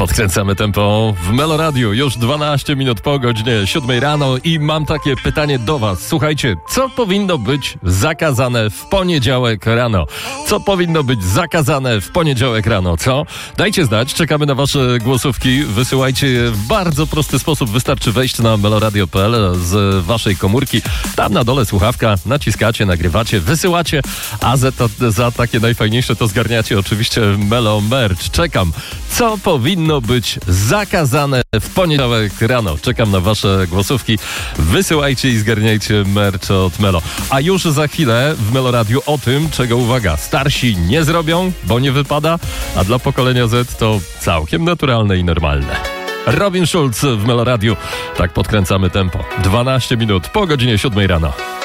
Podkręcamy tempo w Meloradiu. Już 12 minut po godzinie 7 rano i mam takie pytanie do was. Słuchajcie, co powinno być zakazane w poniedziałek rano? Co powinno być zakazane w poniedziałek rano, co? Dajcie znać, czekamy na wasze głosówki. Wysyłajcie je w bardzo prosty sposób. Wystarczy wejść na meloradio.pl z waszej komórki. Tam na dole słuchawka, naciskacie, nagrywacie, wysyłacie, a za takie najfajniejsze to zgarniacie oczywiście Melo Merch. Czekam. Co powinno być zakazane w poniedziałek rano? Czekam na wasze głosówki. Wysyłajcie i zgarniajcie merch od Melo. A już za chwilę w Meloradiu o tym, czego, uwaga, starsi nie zrobią, bo nie wypada, a dla pokolenia Z to całkiem naturalne i normalne. Robin Schulz w Meloradiu. Tak podkręcamy tempo. 12 minut po godzinie 7 rano.